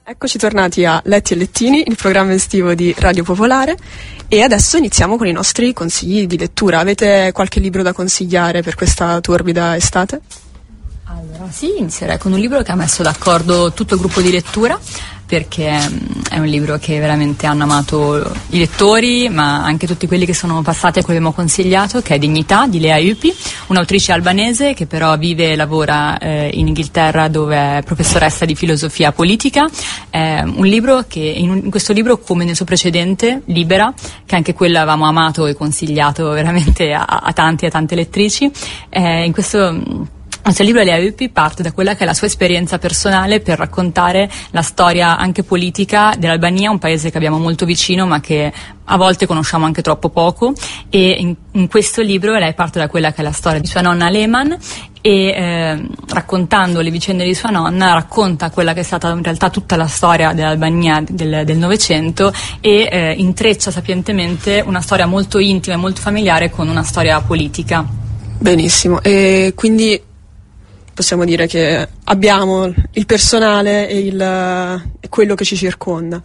Eccoci tornati a Letti e Lettini, il programma estivo di Radio Popolare, e adesso iniziamo con i nostri consigli di lettura. Avete qualche libro da consigliare per questa torbida estate? Allora sì, inizierei con un libro che ha messo d'accordo tutto il gruppo di lettura, perché è un libro che veramente hanno amato i lettori, ma anche tutti quelli che sono passati a cui abbiamo consigliato, che è Dignità di Lea Ypi, un'autrice albanese che però vive e lavora in Inghilterra, dove è professoressa di filosofia politica. È un libro che in questo libro, come nel suo precedente Libera, che anche quello avevamo amato e consigliato veramente a tanti e a tante lettrici, in questo libro Lea Ypi parte da quella che è la sua esperienza personale per raccontare la storia anche politica dell'Albania, un paese che abbiamo molto vicino ma che a volte conosciamo anche troppo poco, e in questo libro lei parte da quella che è la storia di sua nonna Leman e raccontando le vicende di sua nonna racconta quella che è stata in realtà tutta la storia dell'Albania del Novecento e intreccia sapientemente una storia molto intima e molto familiare con una storia politica. Benissimo, e quindi possiamo dire che abbiamo il personale e quello che ci circonda.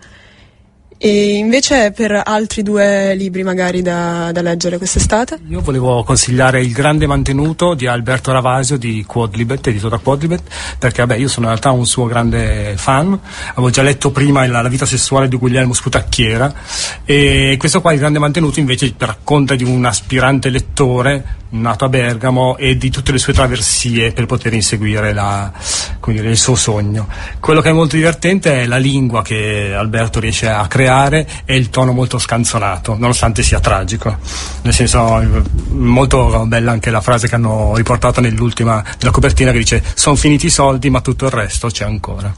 E invece per altri due libri magari da leggere quest'estate? Io volevo consigliare Il grande mantenuto di Alberto Ravasio di Quodlibet, edito da Quodlibet, perché io sono in realtà un suo grande fan. Avevo già letto prima La vita sessuale di Guglielmo Sputacchiera, e questo qua, Il grande mantenuto, invece racconta di un aspirante lettore nato a Bergamo e di tutte le sue traversie per poter inseguire il suo sogno. Quello che è molto divertente è la lingua che Alberto riesce a creare e il tono molto scanzonato, nonostante sia tragico. Nel senso, molto bella anche la frase che hanno riportato nella copertina, che dice: sono finiti i soldi ma tutto il resto c'è ancora.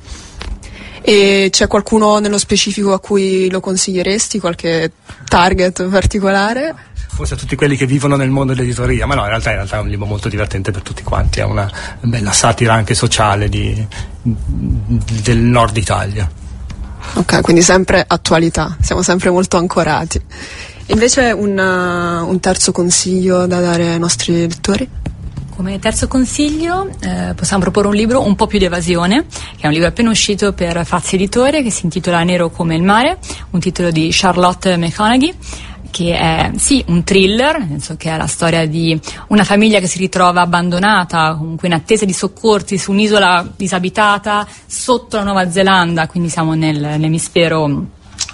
E c'è qualcuno nello specifico a cui lo consiglieresti? Qualche target particolare? Forse a tutti quelli che vivono nel mondo dell'editoria, ma no, in realtà è un libro molto divertente per tutti quanti, è una bella satira anche sociale del nord Italia. Ok, quindi sempre attualità, siamo sempre molto ancorati. Invece un terzo consiglio da dare ai nostri lettori? Come terzo consiglio possiamo proporre un libro un po' più di evasione, che è un libro appena uscito per Fazzi Editore, che si intitola Nero come il mare, un titolo di Charlotte McConaghy, che è sì un thriller, nel senso che è la storia di una famiglia che si ritrova abbandonata, comunque in attesa di soccorsi su un'isola disabitata sotto la Nuova Zelanda, quindi siamo nell'emisfero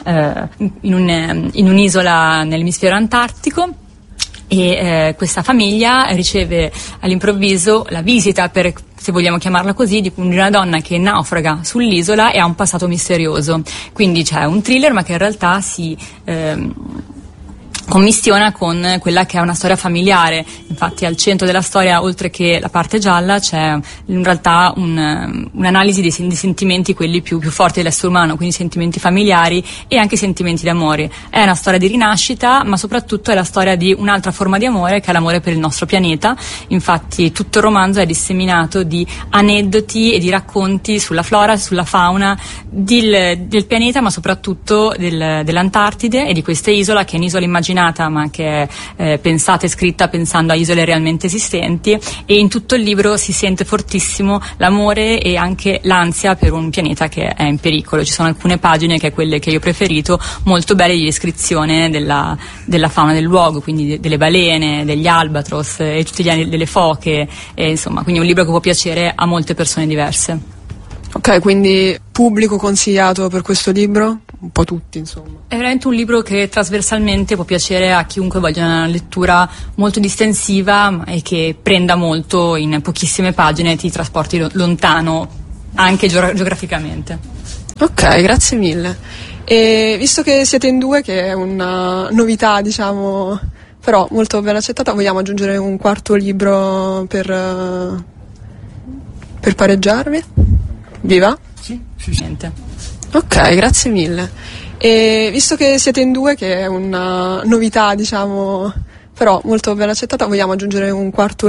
in un'isola nell'emisfero antartico. E questa famiglia riceve all'improvviso la visita, se vogliamo chiamarla così, di una donna che naufraga sull'isola e ha un passato misterioso. Quindi c'è un thriller, ma che in realtà si commistiona con quella che è una storia familiare. Infatti al centro della storia, oltre che la parte gialla, c'è in realtà un'analisi dei sentimenti, quelli più forti dell'essere umano, quindi sentimenti familiari e anche sentimenti d'amore. È una storia di rinascita, ma soprattutto è la storia di un'altra forma di amore, che è l'amore per il nostro pianeta. Infatti tutto il romanzo è disseminato di aneddoti e di racconti sulla flora, sulla fauna del pianeta, ma soprattutto dell'Antartide e di questa isola, che è un'isola immaginata ma che è pensata e scritta pensando a isole realmente esistenti, e in tutto il libro si sente fortissimo l'amore e anche l'ansia per un pianeta che è in pericolo. Ci sono alcune pagine, che è quelle che io ho preferito, molto belle, di descrizione della fauna del luogo, quindi delle balene, degli albatros e tutti delle foche, e insomma, quindi un libro che può piacere a molte persone diverse. Ok, quindi pubblico consigliato per questo libro? Un po' tutti, insomma. È veramente un libro che trasversalmente può piacere a chiunque voglia una lettura molto distensiva e che prenda molto in pochissime pagine e ti trasporti lontano anche geograficamente. Ok, grazie mille. E visto che siete in due, che è una novità, diciamo, però molto ben accettata, vogliamo aggiungere un quarto libro per pareggiarvi? Vi va? Sì. Ok, grazie mille. E visto che siete in due, che è una novità, diciamo, però molto ben accettata, vogliamo aggiungere un quarto